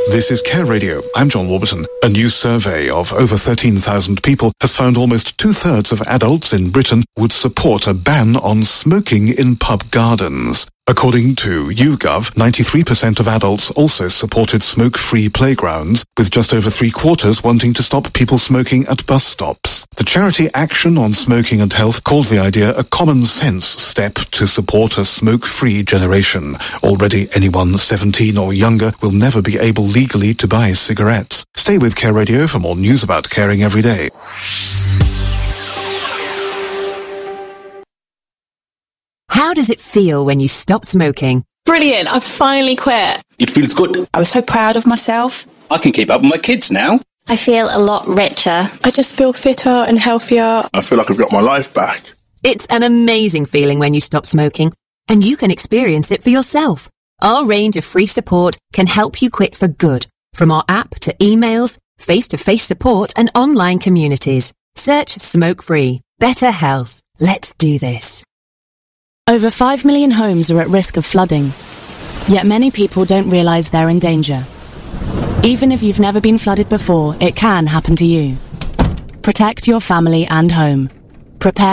This is Care Radio. I'm John Warburton. A new survey of over 13,000 people has found almost two-thirds of adults in Britain would support a ban on smoking in pub gardens. According to YouGov, 93% of adults also supported smoke-free playgrounds, with just over three-quarters wanting to stop people smoking at bus stops. The charity Action on Smoking and Health called the idea a common-sense step to support a smoke-free generation. Already anyone 17 or younger will never be able legally to buy cigarettes. Stay with Care Radio for more news about caring every day. How does it feel when you stop smoking? Brilliant, I've finally quit. It feels good. I was so proud of myself. I can keep up with my kids now. I feel a lot richer. I just feel fitter and healthier. I feel like I've got my life back. It's an amazing feeling when you stop smoking, and you can experience it for yourself. Our range of free support can help you quit for good, from our app to emails, face-to-face support and online communities. Search Smoke Free. Better health. Let's do this. Over 5 million homes are at risk of flooding, yet many people don't realise they're in danger. Even if you've never been flooded before, it can happen to you. Protect your family and home. Prepare